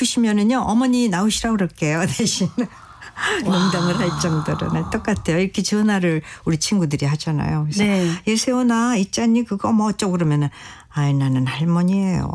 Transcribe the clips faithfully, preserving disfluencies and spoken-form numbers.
아프시면은요 어머니 나오시라고 그럴게요 대신. 농담을 할 정도로는 똑같아요. 이렇게 전화를 우리 친구들이 하잖아요. 그래서 네. 예세원아 있잖니 그거 뭐 어쩌고 그러면은 아이 나는 할머니예요.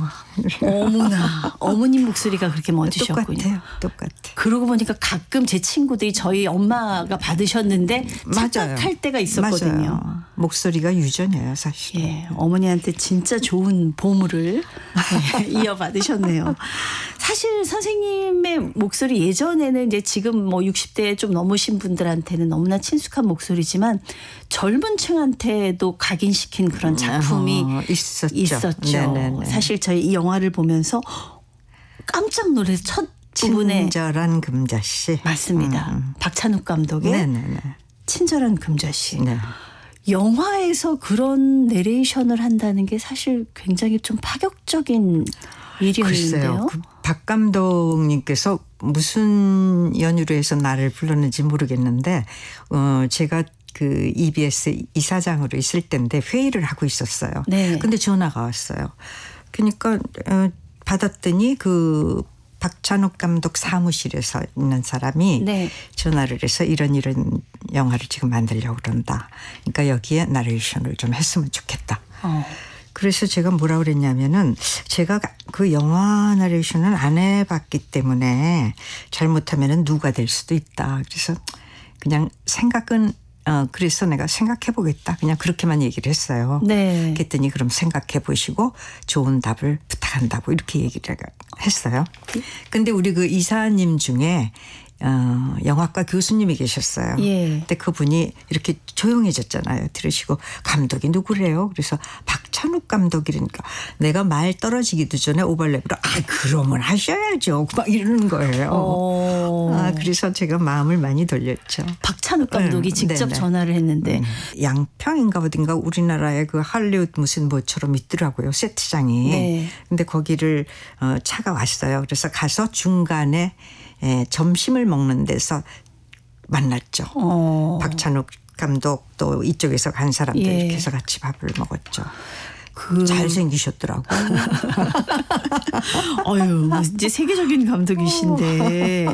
어머나 어머님 목소리가 그렇게 멋지셨군요. 똑같아요. 똑같아. 그러고 보니까 가끔 제 친구들이 저희 엄마가 받으셨는데 착각할 때가 있었거든요. 맞아요. 목소리가 유전이에요 사실. 예, 어머니한테 진짜 좋은 보물을 네, 이어받으셨네요. 사실 선생님의 목소리 예전에는 이제 지금 뭐 육십 대 좀 넘으신 분들한테는 너무나 친숙한 목소리지만 젊은 층한테도 각인시킨 그런 작품이 어, 있었죠. 있었죠. 네네네. 사실 저희 이 영화를 보면서 깜짝 놀라서 첫 부분에 친절한 금자씨. 맞습니다. 음. 박찬욱 감독의 네네네. 친절한 금자씨. 네. 영화에서 그런 내레이션을 한다는 게 사실 굉장히 좀 파격적인 일이었는데요. 글쎄요. 그 박 감독님께서 무슨 연유로 해서 나를 불렀는지 모르겠는데 어 제가 그 이비에스 이사장으로 있을 때인데 회의를 하고 있었어요. 네. 근데 전화가 왔어요. 그러니까 어 받았더니 그 박찬욱 감독 사무실에서 있는 사람이 네. 전화를 해서 이런 이런 영화를 지금 만들려고 그런다. 그러니까 여기에 나레이션을 좀 했으면 좋겠다. 어. 그래서 제가 뭐라 그랬냐면은 제가 그 영화 나레이션을 안 해봤기 때문에 잘못하면은 누가 될 수도 있다. 그래서 그냥 생각은 어 그래서 내가 생각해 보겠다. 그냥 그렇게만 얘기를 했어요. 네. 그랬더니 그럼 생각해 보시고 좋은 답을 부탁한다고 이렇게 얘기를 했어요. 근데 우리 그 이사님 중에 어, 영화과 교수님이 계셨어요. 예. 근데 그분이 이렇게 조용해졌잖아요. 들으시고 감독이 누구래요? 그래서 박찬욱 감독이니까 내가 말 떨어지기도 전에 오버랩으로 아 그러면 하셔야죠. 막 이러는 거예요. 어. 아, 그래서 제가 마음을 많이 돌렸죠. 박찬욱 감독이 네, 직접 네네. 전화를 했는데 음. 양평인가 어딘가 우리나라의 그 할리우드 무슨 뭐처럼 있더라고요. 세트장이. 네. 근데 거기를 어, 차가 왔어요. 그래서 가서 중간에 에, 점심을 먹는 데서 만났죠. 어. 박찬욱 감독 또 이쪽에서 간 사람들 예. 이렇게 해서 같이 밥을 먹었죠. 그 잘생기셨더라고. 어유 이제 세계적인 감독이신데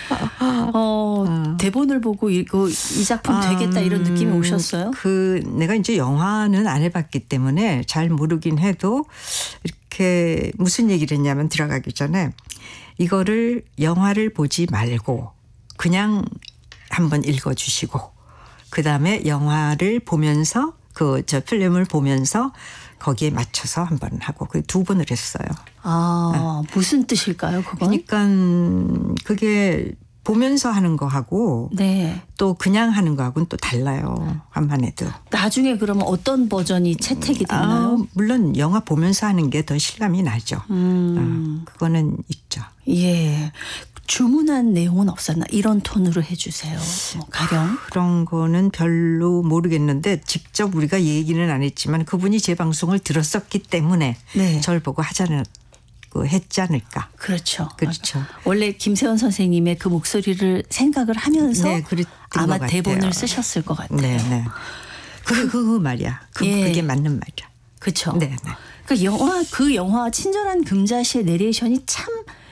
어, 대본을 보고 이거 이 작품 되겠다 이런 느낌이 오셨어요? 그 내가 이제 영화는 안 해봤기 때문에 잘 모르긴 해도 이렇게 무슨 얘기를 했냐면 들어가기 전에 이거를 영화를 보지 말고 그냥 한번 읽어주시고 그다음에 영화를 보면서 그 저 필름을 보면서 거기에 맞춰서 한번 하고 그 두 번을 했어요. 아 네. 무슨 뜻일까요 그건? 그러니까 그게 보면서 하는 거하고 네. 또 그냥 하는 거하고는 또 달라요. 한번 해도. 나중에 그러면 어떤 버전이 채택이 됐나요? 아, 물론 영화 보면서 하는 게 더 실감이 나죠. 음. 어, 그거는 있죠. 예. 주문한 내용은 없었나? 이런 톤으로 해 주세요. 뭐 가령. 그런 거는 별로 모르겠는데 직접 우리가 얘기는 안 했지만 그분이 제 방송을 들었었기 때문에 네. 저를 보고 하자는 했지 않을까. 그렇죠. 그렇죠. 원래 김세원 선생님의 그 목소리를 생각을 하면서 네, 아마 것 대본을 같아요. 쓰셨을 것 같아요. 네, 네. 그, 그 말이야. 그, 예. 그게 맞는 말이야. 그렇죠. 네, 네. 그 영화 그 영화 친절한 금자씨의 내레이션이 참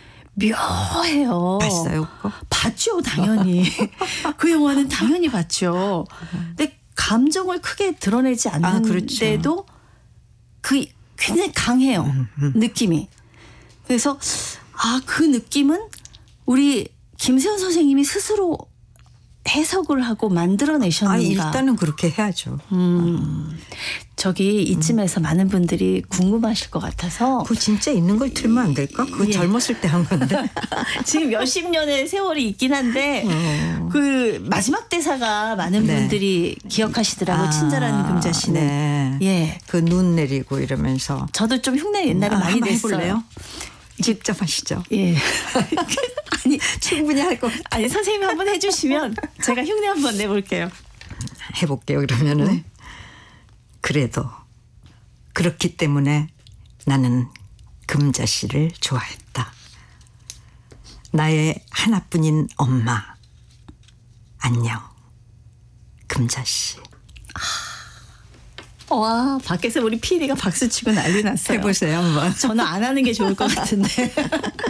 묘해요. 봤어요, 그거? 봤죠, 당연히. 그 영화는 당연히 봤죠. 근데 감정을 크게 드러내지 아, 그렇죠. 않는데도 그 굉장히 강해요. 음, 음. 느낌이. 그래서 아, 그 느낌은 우리 김세원 선생님이 스스로 해석을 하고 만들어내셨는가. 아, 일단은 그렇게 해야죠. 음. 저기 이쯤에서 음. 많은 분들이 궁금하실 것 같아서. 그거 진짜 있는 걸 틀면 안 될까? 그거 예. 젊었을 때 한 건데. 지금 몇십 년의 세월이 있긴 한데 어. 그 마지막 대사가 많은 네. 분들이 기억하시더라고요. 아, 친절한 금자씨는. 네. 예. 그 눈 내리고 이러면서. 저도 좀 흉내 옛날에 아, 많이 한번 냈어요. 해볼래요? 직접 하시죠. 예. 아니 충분히 할 것 같아요. 아니 선생님이 한번 해주시면 제가 흉내 한번 내볼게요. 해볼게요. 그러면은. 네. 그래도 그렇기 때문에 나는 금자씨를 좋아했다. 나의 하나뿐인 엄마. 안녕. 금자씨. 와, 밖에서 우리 피디가 박수 치고 난리 났어요. 해보세요 한번. 저는 안 하는 게 좋을 것 같은데.